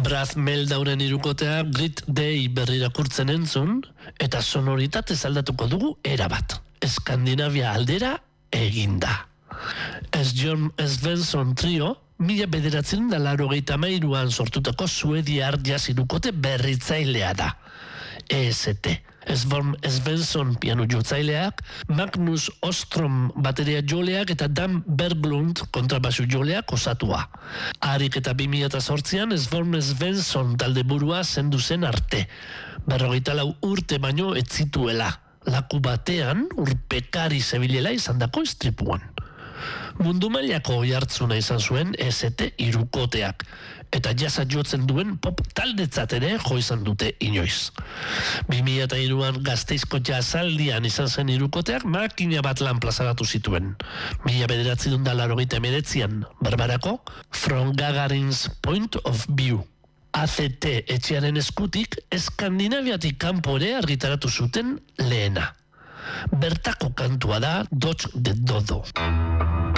Brass Meldaunen hirukotea Grit Day berrirakurtzen entzun, eta sonoritatez aldatuko dugu erabat. Eskandinavia aldera eginda. John Svensson Trio, 1983an sortutako suediar jazz hirukote berritzailea da. EST. Svensson piano jotzaileak, Magnus Ostrom bateria joleak eta Dan Berglund kontrabasu joleak osatua. Harik eta 2008an Svensson taldeburua zendu zen arte. 44 urte baino ez zituela. Laku batean urpekari zebilela izandako istripuan. Mundu mailako oihartzuna izan zuen EST hirukoteak, eta jazza jotzen duen pop taldetzat ere jo izan dute inoiz. 2003an Gasteizko jazzaldian izan zen hirukoteak makina bat lan plazaratu zituen. 1989an Barbarako From Gagarin's Point of View. ACT etxearen eskutik Eskandinaviatik kanpo ere argitaratu zuten lehena. Bertako kantua da Dodge the Dodo.